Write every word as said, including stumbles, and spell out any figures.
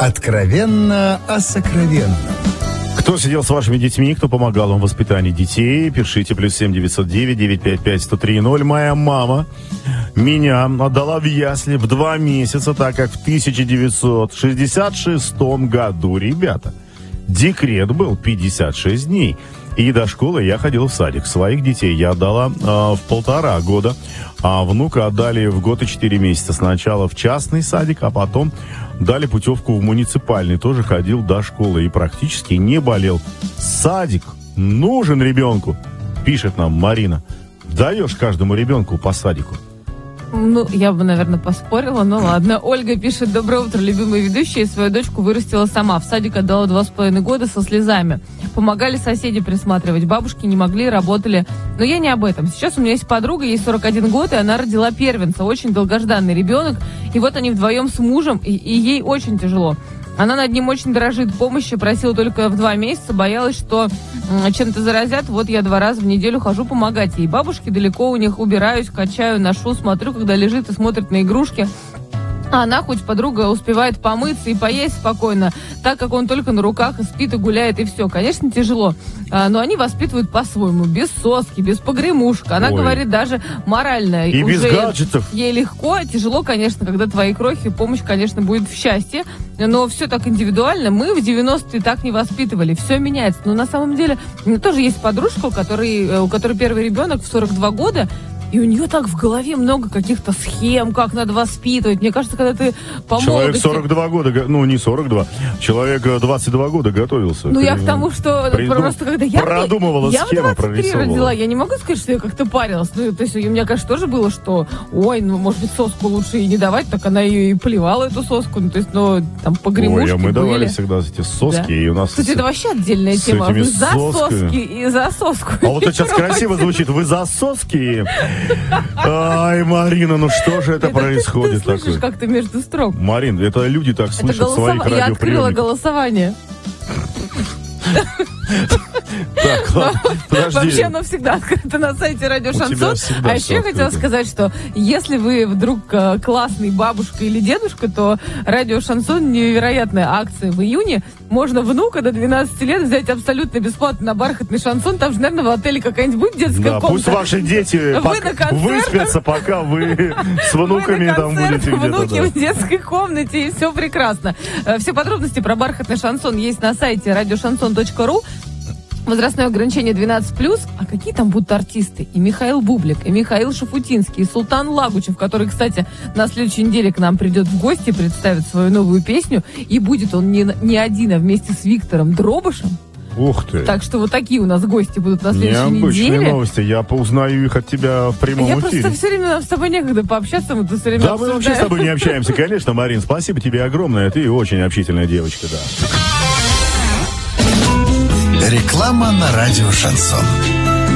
Откровенно о сокровенном. Кто сидел с вашими детьми, кто помогал вам в воспитании детей, пишите плюс семь девятьсот девять девятьсот пятьдесят пять сто три ноль. Моя мама меня отдала в ясли в два месяца, так как в тысяча девятьсот шестьдесят шестом году, ребята, декрет был пятьдесят шесть дней. И до школы я ходил в садик. Своих детей я отдала э, в полтора года, а внука отдали в год и четыре месяца. Сначала в частный садик, а потом дали путевку в муниципальный. Тоже ходил до школы и практически не болел. Садик нужен ребенку, пишет нам Марина. Даешь каждому ребенку по садику? Ну, я бы, наверное, поспорила, но ладно. Ольга пишет: доброе утро, любимые ведущие. Свою дочку вырастила сама. В садик отдала два с половиной года со слезами. Помогали соседи присматривать. Бабушки не могли, работали. Но я не об этом. Сейчас у меня есть подруга, ей сорок один год, и она родила первенца. Очень долгожданный ребенок. И вот они вдвоем с мужем, и, и ей очень тяжело. Она над ним очень дорожит, помощи просила только в два месяца, боялась, что м, чем-то заразят. Вот я два раза в неделю хожу помогать ей. Бабушки далеко у них, убираюсь, качаю, ношу, смотрю, когда лежит и смотрит на игрушки. А она, хоть подруга, успевает помыться и поесть спокойно, так как он только на руках и спит, и гуляет, и все. Конечно, тяжело, а, но они воспитывают по-своему, без соски, без погремушек. Она Ой. говорит, даже морально. И уже без гаджетов. Ей легко, тяжело, конечно, когда твои крохи, помощь, конечно, будет в счастье, но все так индивидуально. Мы в девяностые так не воспитывали, все меняется. Но на самом деле, у меня тоже есть подружка, у которой, у которой первый ребенок в сорок два года, и у нее так в голове много каких-то схем, как надо воспитывать. Мне кажется, когда ты по Человек молодости... сорок два года, ну не сорок два, человек двадцать два года готовился. Ну я к тому, что Придум... просто когда я... Продумывала я схему, в двадцать три прорисовывала. родила, я не могу сказать, что я как-то парилась. Ну, то есть, у меня, конечно, тоже было, что, ой, ну, может быть, соску лучше и не давать, так она ее и поливала, эту соску. Ну, то есть, ну, там, погремушки Ой, а мы были. давали всегда эти соски, да. И у нас... Кстати, с... это вообще отдельная с тема. Вы за сосками. соски и за соску. А вот это сейчас красиво звучит. Вы за соски? Ай, Марина, ну что же это, это происходит ты, ты слышишь, такое? Как ты между строк. Марин, это люди так слышат голосов... своих радиоприемников. Я открыла голосование. Так, ладно, подожди. Вообще оно всегда открыто на сайте Радио Шансон. А еще я хотела сказать, что если вы вдруг классный бабушка или дедушка, то Радио Шансон — невероятная акция. В июне можно внука до двенадцати лет взять абсолютно бесплатно на бархатный шансон. Там же, наверное, в отеле какая-нибудь будет детская да, комната. Пусть ваши дети пока выспятся, пока вы с внуками вы там будете где-то. Внуки да. в детской комнате, и все прекрасно. Все подробности про бархатный шансон есть на сайте радиошансон точка ру. Возрастное ограничение двенадцать плюс. А какие там будут артисты? И Михаил Бублик, и Михаил Шафутинский, и Султан Лагучев, который, кстати, на следующей неделе к нам придет в гости, представит свою новую песню. И будет он не, не один, а вместе с Виктором Дробышем. Ух ты. Так что вот такие у нас гости будут на следующей Необычные неделе. новости. Я узнаю их от тебя в прямом я эфире. Я просто все время, нам с тобой некогда пообщаться, мы тут все время Да, обсуждаем. мы вообще с тобой не общаемся, конечно, Марин. Спасибо тебе огромное. Ты очень общительная девочка, да. Реклама на радио Шансон.